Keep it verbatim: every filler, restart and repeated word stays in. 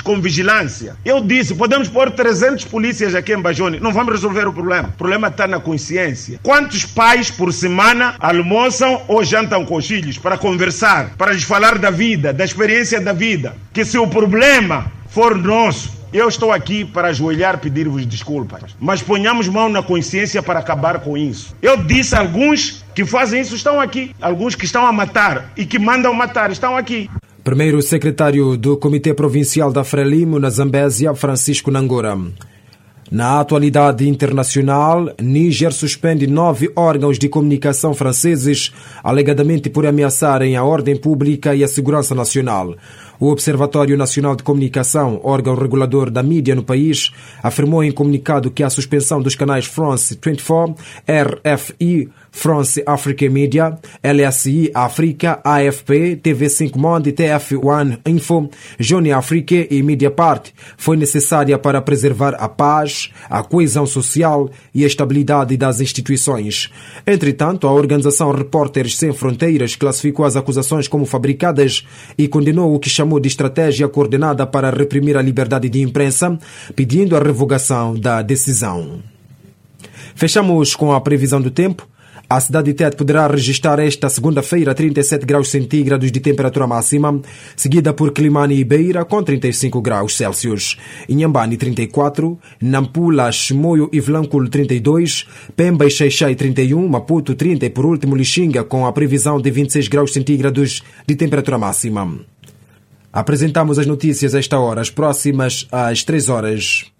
com vigilância. Eu disse, podemos pôr trezentos polícias aqui em Bajone, não vamos resolver o problema. O problema está na consciência. Quantos pais por semana almoçam ou jantam com os filhos para conversar, para lhes falar da vida, da experiência da vida? Que se o problema for nosso, eu estou aqui para ajoelhar, pedir-vos desculpas, mas ponhamos mão na consciência para acabar com isso. Eu disse, alguns que fazem isso estão aqui, alguns que estão a matar e que mandam matar estão aqui. Primeiro secretário do Comitê Provincial da Frelimo na Zambésia, Francisco Nangora. Na atualidade internacional, Níger suspende nove órgãos de comunicação franceses, alegadamente por ameaçarem a ordem pública e a segurança nacional. O Observatório Nacional de Comunicação, órgão regulador da mídia no país, afirmou em comunicado que a suspensão dos canais France vinte e quatro, R F I, France Africa Media, L S I África, A F P, T V cinco Monde, T F um Info, Jeune Afrique e Mediapart foi necessária para preservar a paz, a coesão social e a estabilidade das instituições. Entretanto, a organização Repórteres Sem Fronteiras classificou as acusações como fabricadas e condenou o que chamou de estratégia coordenada para reprimir a liberdade de imprensa, pedindo a revogação da decisão. Fechamos com a previsão do tempo. A cidade de Tete poderá registrar esta segunda-feira trinta e sete graus centígrados de temperatura máxima, seguida por Climane e Beira com trinta e cinco graus Celsius. Inhambane trinta e quatro, Nampula, Chimoio e Vilanculo trinta e dois, Pemba e Xai-Xai trinta e um, Maputo trinta e por último Lixinga com a previsão de vinte e seis graus centígrados de temperatura máxima. Apresentamos as notícias a esta hora, as próximas às três horas.